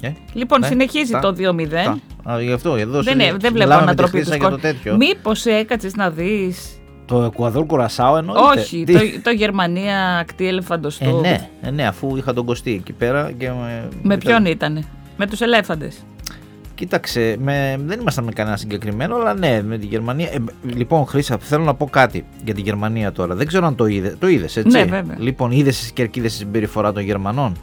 Λοιπόν, συνεχίζει το 2-0. Γι' αυτό, εδώ δεν βλέπω ανατροπή του σκορ. Μήπως έκατσες να δεις το Εκουαδόρ Κουρασάο εννοείται? Όχι, το Γερμανία ακτή ελεφαντοστού. Ναι, αφού είχα τον Κωστή εκεί πέρα. Με ποιον ήτανε? Με τους ελέφαντες? Κοίταξε, δεν ήμασταν με κανένα συγκεκριμένο, αλλά ναι, με τη Γερμανία. Λοιπόν, Χρύσα, θέλω να πω κάτι για τη Γερμανία τώρα. Δεν ξέρω αν το είδες. Το είδες, έτσι? Ναι, βέβαια. Λοιπόν, είδες στις κερκίδες τη συμπεριφορά των Γερμανών?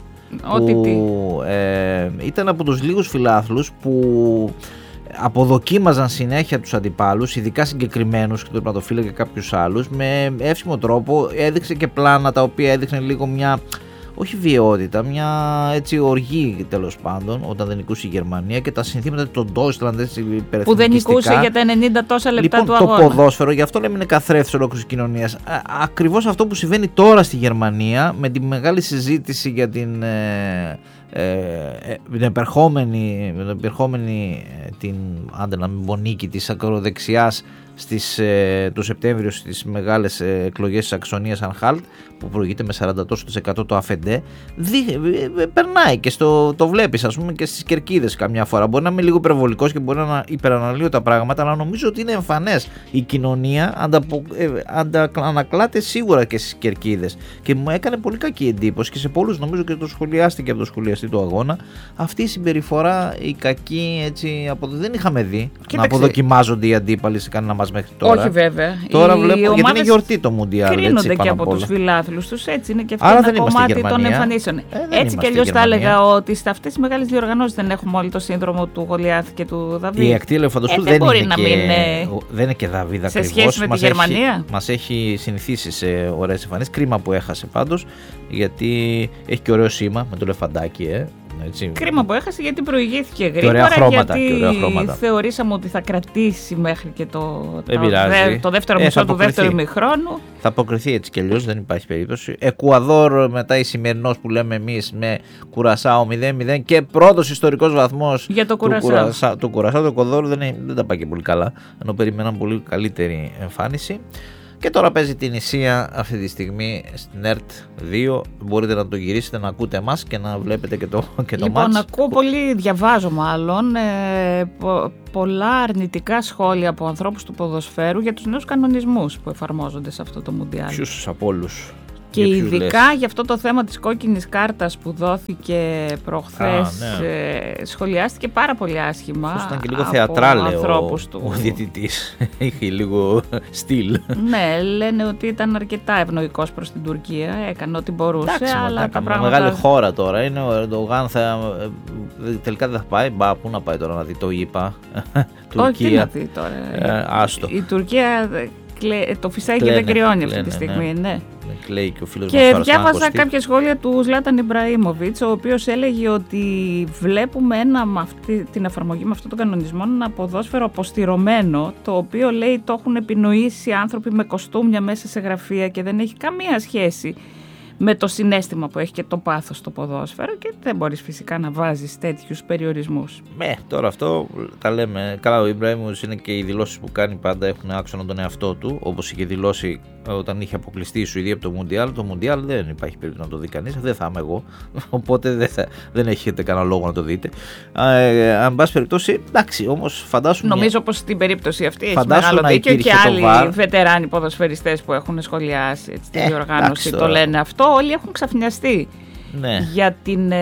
Ήταν από τους λίγους φιλάθλους που αποδοκίμαζαν συνέχεια τους αντιπάλους, ειδικά συγκεκριμένους, και το τερματοφύλακα και κάποιους άλλους, με εύσχυμο τρόπο. Έδειξε και πλάνα τα οποία έδειχνε λίγο μια, όχι βιαιότητα, μια έτσι οργή τέλος πάντων, όταν δεν νικούσε η Γερμανία, και τα συνθήματα των Ντόισλαντ που δεν νικούσε για τα 90 τόσα λεπτά λοιπόν, του αγώνα. Το ποδόσφαιρο, γι' αυτό λέμε είναι καθρέφτης ολόκληρης κοινωνίας. Ακριβώς αυτό που συμβαίνει τώρα στη Γερμανία, με τη μεγάλη συζήτηση για την επερχόμενη άντε να μην πω νίκη της ακροδεξιάς το Σεπτέμβριο στις μεγάλες εκλογές της Σαξονίας Ανχάλτ, που προηγείται με 40% το ΑΦΕΝΤΕ, περνάει και το βλέπεις, ας πούμε, και στις κερκίδες καμιά φορά. Μπορεί να είμαι λίγο υπερβολικός και μπορεί να υπεραναλύω τα πράγματα, αλλά νομίζω ότι είναι εμφανές. Η κοινωνία ανακλάται σίγουρα και στις κερκίδες, και μου έκανε πολύ κακή εντύπωση και σε πολλούς, νομίζω, και το σχολιάστηκε από το σχολιαστή του αγώνα, αυτή η συμπεριφορά, η κακή, έτσι, δεν είχαμε δει. Κοίταξε, να αποδοκιμάζονται οι αντίπαλοι σε κανένα μας μέχρι τώρα. Όχι, βέβαια. Τώρα βλέπω, γιατί είναι γιορτή το Μουντιάλ. Κρίνονται και από τους φιλάθλους τους, έτσι είναι και αυτό ένα κομμάτι των εμφανίσεων. Έτσι κι αλλιώς θα έλεγα ότι σε αυτές τις μεγάλες διοργανώσεις δεν έχουμε όλοι το σύνδρομο του Γολιάθ και του Δαβίδ. Η ακτή ελεφαντοστού δεν είναι και Δαβίδ ακριβώς. Σε σχέση με τη Γερμανία. Μας έχει συνηθίσει σε ωραίες εμφανίσεις. Κρίμα που έχασε πάντως, γιατί έχει και ωραίο σήμα με το λεφαντάκι. Έτσι. Κρίμα που έχασε, γιατί προηγήθηκε γρήγορα, γιατί θεωρήσαμε ότι θα κρατήσει μέχρι και το δεύτερο μισό του δεύτερου ημιχρόνου. Θα αποκριθεί έτσι κι αλλιώς, δεν υπάρχει περίπτωση. Εκουαδόρ μετά η σημερινός που λέμε εμείς, με Κουρασάο 0-0, και πρώτος ιστορικός βαθμός για το Κουρασάο. Το Κουρασάο, το Εκουαδόρ δεν τα πάει και πολύ καλά, ενώ περιμέναν πολύ καλύτερη εμφάνιση. Και τώρα παίζει την Ισία αυτή τη στιγμή στην ΕΡΤ 2. Μπορείτε να το γυρίσετε, να ακούτε εμάς και να βλέπετε και το μάτς. Λοιπόν, ακούω πολύ, διαβάζω μάλλον πολλά αρνητικά σχόλια από ανθρώπους του ποδοσφαίρου για τους νέους κανονισμούς που εφαρμόζονται σε αυτό το Μουντιάλ. Ποιους από όλους? Και ειδικά για αυτό το θέμα της κόκκινης κάρτας που δόθηκε προχθές, σχολιάστηκε πάρα πολύ άσχημα. Ήταν και λίγο θεατράλε ο διαιτητής. Είχε λίγο στυλ. Ναι, λένε ότι ήταν αρκετά ευνοϊκός προς την Τουρκία, έκανε ό,τι μπορούσε. Εντάξει, αλλά τα πράγματα... Μεγάλη χώρα τώρα είναι, ο Ερντογάν τελικά δεν θα πάει. Πού να πάει τώρα να δει το ΙΠΑ? Όχι, τι να δει τώρα. Άστο. Η Τουρκία το φυσάει και δεν κρυώνει αυτή τη στιγμή. Ναι. Και διάβαζα κάποια σχόλια του Ζλάταν Ιμπραήμοβιτς, ο οποίος έλεγε ότι βλέπουμε την εφαρμογή με αυτόν τον κανονισμό ένα ποδόσφαιρο αποστηρωμένο, το οποίο, λέει, το έχουν επινοήσει άνθρωποι με κοστούμια μέσα σε γραφεία και δεν έχει καμία σχέση με το συναίσθημα που έχει και το πάθος στο ποδόσφαιρο, και δεν μπορείς φυσικά να βάζεις τέτοιους περιορισμούς. Τώρα αυτό τα λέμε. Καλά, ο Ιμπραήμοβιτς είναι και οι δηλώσεις που κάνει πάντα έχουν άξονα τον εαυτό του, όπως είχε δηλώσει όταν είχε αποκλειστεί η Σουηδία από το Μουντιάλ. Το Μουντιάλ δεν υπάρχει περίπτωση να το δει κανείς, δεν θα είμαι εγώ, οπότε δεν έχετε κανένα λόγο να το δείτε. Αν πάση περιπτώσει, εντάξει, όμως φαντάσου. Νομίζω πως στην περίπτωση αυτή έχει μεγάλο δίκιο, και άλλοι βετεράνοι ποδοσφαιριστές που έχουν σχολιάσει τη διοργάνωση το λένε αυτό. Όλοι έχουν ξαφνιαστεί. Ναι. Για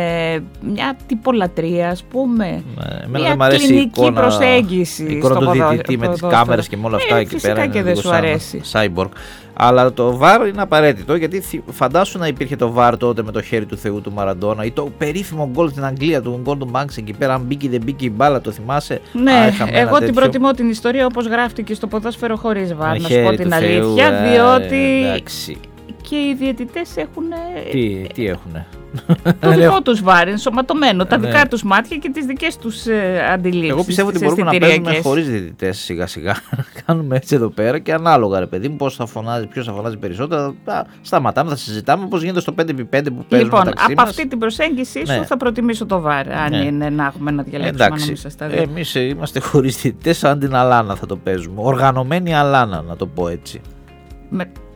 μια τυπολατρία, ας πούμε, μια κλινική προσέγγιση. Η εικόνα του διαιτητή με τις κάμερες και με όλα αυτά εκεί πέρα. Και δεν σου αρέσει. Cyborg. Αλλά το VAR είναι απαραίτητο, γιατί φαντάσου να υπήρχε το VAR τότε με το χέρι του Θεού του Μαραντόνα, ή το περίφημο γκολ στην Αγγλία, του γκολ του Μπάνξ εκεί πέρα, αν μπήκε δεν μπήκε η μπάλα, το θυμάσαι? Ναι, εγώ την προτιμώ την ιστορία όπως γράφτηκε στο ποδόσφαιρο χωρίς VAR, να σου πω την αλήθεια, διότι και οι διαιτητές έχουν. Τι έχουνε? Το δικό τους VAR, ενσωματωμένο, τα δικά τους μάτια και τις δικές τους αντιλήψεις. Εγώ πιστεύω ότι μπορούμε να παίζουμε χωρίς διαιτητές σιγά σιγά. Κάνουμε έτσι εδώ πέρα και ανάλογα, ρε παιδί μου, ποιος θα φωνάζει περισσότερο. Σταματάμε, θα συζητάμε πώς γίνεται στο 5x5 που παίζουμε. Λοιπόν, από αυτή την προσέγγιση σου θα προτιμήσω το VAR, αν είναι να έχουμε να διαλέξουμε ανάμεσα στα δύο. Εμείς είμαστε χωρίς διαιτητές, σαν την Αλάνα θα το παίζουμε. Οργανωμένη Αλάνα, να το πω έτσι.